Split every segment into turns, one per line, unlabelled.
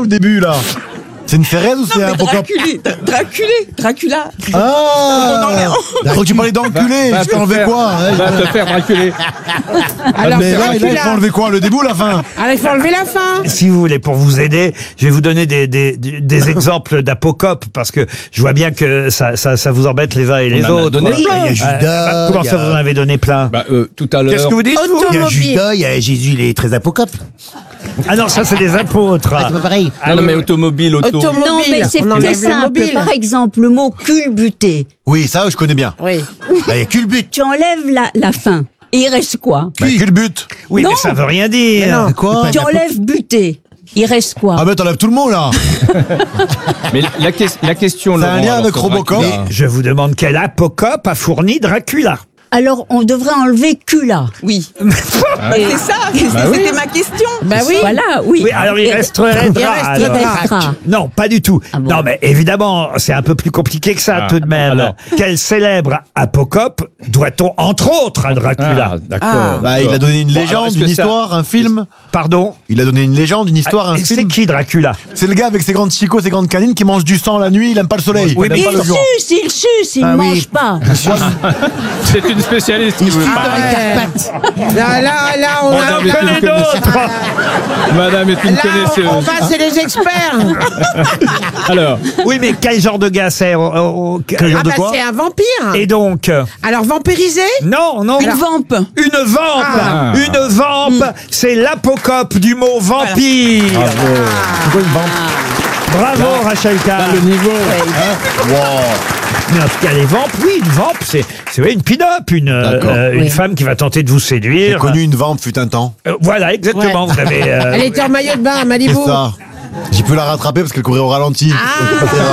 le début, là? C'est une Férèse ou c'est un Apocope?
Dracula.
Ah! Je crois que tu parlais d'enculé. Je t'ai enlevé quoi?
Va te faire draculer.
Alors,
Mais là, il faut enlever quoi? Le début ou la fin?
Alors, il faut enlever la fin.
Si vous voulez, pour vous aider, je vais vous donner des exemples d'Apocope, parce que je vois bien que ça vous embête les uns et les
en a
autres.
donné
Il y a Judas.
Comment ça, vous en avez donné plein?
Tout à l'heure.
Qu'est-ce que vous dites, vous?
Il y a Judas, il y a Jésus, il est très Apocope.
Ah non, ça c'est des apôtres.
C'est pas pareil.
Non, mais automobile, auto.
Non, mais c'est
On
très
enlève le
simple.
mobile.
Par exemple, le mot culbuté.
Oui, ça, je connais bien.
Oui.
Bah, il y a culbut.
Tu enlèves la fin. Et il reste quoi?
Bah, culbut.
Oui,
Non.
mais ça veut rien dire.
Quoi?
Tu enlèves buté. Il reste quoi?
Ah, bah, t'enlèves tout le monde, là.
Mais la question,
C'est un
Laurent,
lien
alors,
avec
sur
Robocop.
Dracula.
Je vous demande quel Apocope a fourni Dracula?
Alors, on devrait enlever Cula.
Oui. C'est ça, c'était ma question.
Bah oui.
Voilà, oui.
Oui, alors il resterait Dra,
Il
alors.
restera.
Non, pas du tout.
Ah bon?
Non, mais évidemment, c'est un peu plus compliqué que ça tout de même.
alors.
Quel célèbre Apocope doit-on entre autres à Dracula?
Ah, d'accord.
Bah, il a donné une
Bon,
légende,
alors, est-ce
une
que ça-
histoire, un film.
Pardon?
Il a donné une légende, une histoire, un
C'est
film.
qui Dracula?
C'est le gars avec ses grandes chicots, ses grandes canines qui mange du sang la nuit, il aime pas le soleil.
Oui, mais
il aime pas le jour.
Il suce, il
Ah oui.
mange pas.
C'est une spécialiste qui vous parle.
Là, on
Madame
a...
est
Connais
une
d'autres.
Madame est une
Là, on
connaisseuse.
va, c'est les experts.
Alors,
Oui, mais quel genre de gars c'est?
Quel genre
Ah
de
bah
quoi?
c'est un vampire.
Et donc?
Alors vampirisé?
Non, non.
Une vampe.
Une vampe.
Ah.
Une vampe. C'est l'apocope du mot vampire.
Pourquoi une vampe?
Bravo, Rachel Kahn.
le niveau.
Mais en tout cas, les vampes, oui, une vampe, c'est oui, une pin-up, une
Oui.
femme qui va tenter de vous
J'ai
séduire.
connu une vampe fut un temps.
Voilà, exactement.
Ouais.
Vous avez.
Elle était en maillot de bain à Malibu.
C'est ça. J'ai pu la rattraper parce qu'elle courait au ralenti. C'était très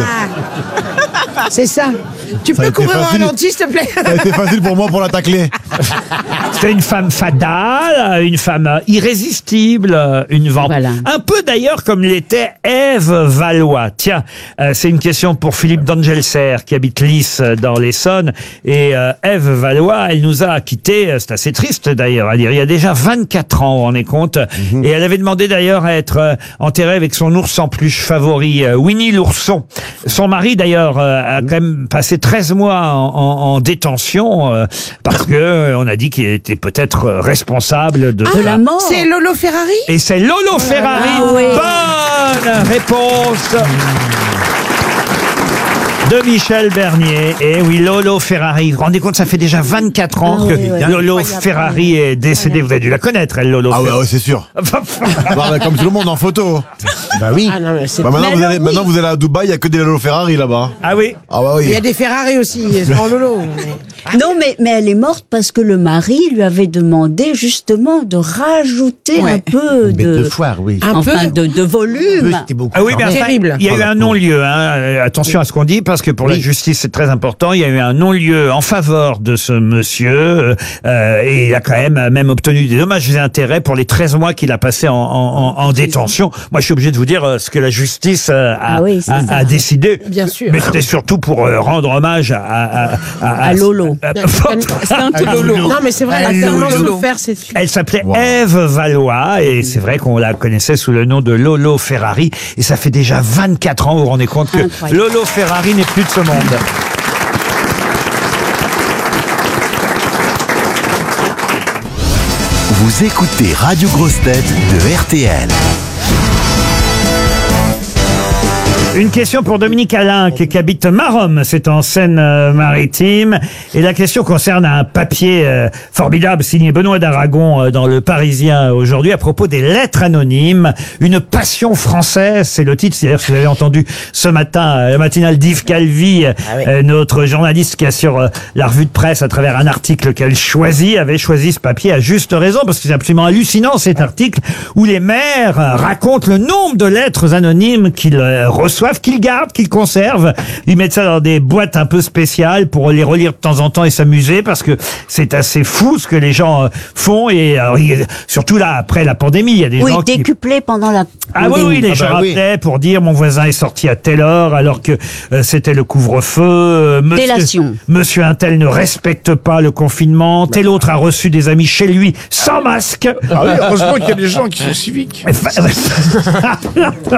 rapide.
C'est ça. Tu
Ça a
peux
été
courir au
facile.
ralenti, s'il te plaît?
Ça a été facile pour moi pour la tacler.
C'était une femme fatale, une femme irrésistible, une vampe.
Voilà.
Un peu d'ailleurs comme l'était Ève Valois. Tiens, c'est une question pour Philippe d'Angelser qui habite Lys dans l'Essonne. Et Ève Valois, elle nous a quittés, c'est assez triste d'ailleurs à dire, il y a déjà 24 ans, on est compte. Et elle avait demandé d'ailleurs à être enterrée avec son ours en peluche favori, Winnie l'ourson. Son mari d'ailleurs a quand même passé 13 mois en détention parce que on a dit qu'il était peut-être responsable de
la mort.
C'est Lolo Ferrari?
et c'est Lolo Ferrari.
Ah oui.
Bonne réponse de Michel Bernier. Et oui, Lolo Ferrari. Vous vous rendez compte, ça fait déjà 24 ans
Ah
que
oui, oui.
Lolo Ferrari est décédé. Vous avez dû la connaître, elle, Lolo
Ah ouais,
Ferrari.
ouais, c'est sûr. Bah, comme tout le monde en photo. Bah oui.
Ah non, mais c'est...
Bah maintenant,
Mais
vous
alors,
allez,
oui.
maintenant vous allez à Dubaï, il y a que des Lolo Ferrari là-bas.
Ah oui.
Ah bah
Il y
oui.
a des Ferrari aussi, en Lolo.
Non, mais elle est morte parce que le mari lui avait demandé justement de rajouter un peu de
foire, oui.
Un
enfin
peu.
de volume.
C'était beaucoup.
Ah oui, mais enfin,
Terrible.
il y a eu un non-lieu. Hein. Attention à ce qu'on dit, parce que pour la justice, c'est très important. Il y a eu un non-lieu en faveur de ce monsieur, et il a quand même obtenu des dommages et intérêts pour les 13 mois qu'il a passé en détention. Moi, je suis obligé de vous dire ce que la justice
Ah oui, c'est ça.
a décidé.
Bien sûr.
Mais c'était surtout pour rendre hommage à
Lolo.
C'est un tout Lolo.
Non, mais c'est vrai, elle a tellement
Lolo.
souffert, cette fille.
Elle s'appelait
Wow.
Ève Valois et c'est vrai qu'on la connaissait sous le nom de Lolo Ferrari et ça fait déjà 24 ans, vous vous rendez compte que
Incroyable.
Lolo Ferrari n'est plus de ce monde.
Vous écoutez Radio Grosse Tête de RTL.
Une question pour Dominique Alain qui habite Maromme, c'est en Seine-Maritime. Et la question concerne un papier formidable signé Benoît d'Aragon dans Le Parisien aujourd'hui à propos des lettres anonymes. Une passion française, c'est le titre. C'est-à-dire que vous avez entendu ce matin la matinale d'Yves Calvi, notre journaliste qui assure la revue de presse à travers un article qu'elle choisit, avait choisi ce papier à juste raison parce que c'est absolument hallucinant cet article où les maires racontent le nombre de lettres anonymes qu'ils reçoivent, qu'ils gardent, qu'ils conservent. Ils mettent ça dans des boîtes un peu spéciales pour les relire de temps en temps et s'amuser parce que c'est assez fou ce que les gens font et alors, surtout là après la pandémie, il y a des
Oui,
gens qui
décuplé pendant la
ah oui, oui, les gens
bah oui.
appelaient pour dire mon voisin est sorti à telle heure alors que c'était le couvre-feu.
Délation.
Monsieur Untel ne respecte pas le confinement. Tel autre a reçu des amis chez lui sans masque.
Ah oui, heureusement qu'il y a des gens qui sont civiques.